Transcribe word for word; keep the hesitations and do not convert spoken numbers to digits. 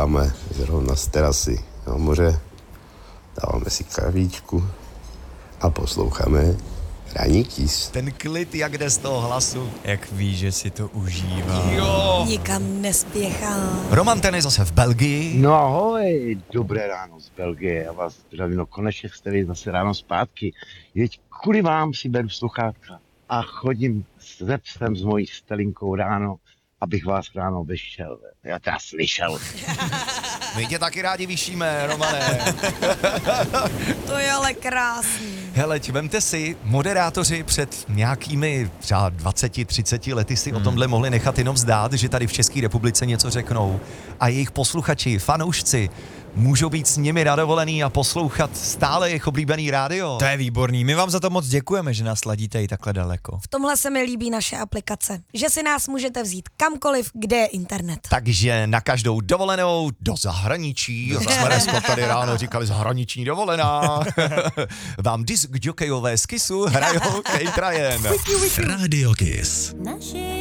koukáme zrovna z terasy na moře, dáváme si kavíčku a posloucháme Ranní kýs. Ten klid, jak jde z toho hlasu. Jak ví, že si to užívá. Jo. Nikam nespěchá. Roman, ten je zase v Belgii. No ahoj, dobré ráno z Belgie, já vás zdravím, no konečně jste vy zase ráno zpátky. Jeď, kvůli vám si beru sluchátka a chodím se psem s mojí Stelinkou ráno, abych vás ráno vyšel, já teda slyšel. My tě taky rádi vyšíme, Romane. To je ale krásný. Hele, vemte si, moderátoři před nějakými třeba dvaceti třiceti lety si hmm. o tomhle mohli nechat jenom zdát, že tady v České republice něco řeknou. A jejich posluchači, fanoušci, můžou být s nimi nadovolený a poslouchat stále jejich oblíbený rádio. To je výborný. My vám za to moc děkujeme, že nás ladíte i takhle daleko. V tomhle se mi líbí naše aplikace, že si nás můžete vzít kamkoliv, kde je internet. Takže na každou dovolenou do zahraničí, jsme jsme tady ráno říkali zahraniční dovolená, vám disk jokejové z Kissu hrajou Kate Ryan. Radio Kiss. Naši